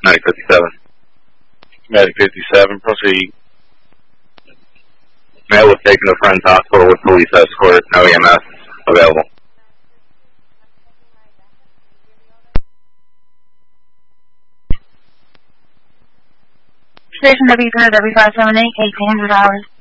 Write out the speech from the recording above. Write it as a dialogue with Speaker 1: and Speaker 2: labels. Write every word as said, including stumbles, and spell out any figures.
Speaker 1: Medic fifty-seven.
Speaker 2: Medic fifty-seven, proceed.
Speaker 1: Mail was taken to Friends Hospital with police escort. No E M S available.
Speaker 3: Station W P W five seven eight, eighteen hundred dollars.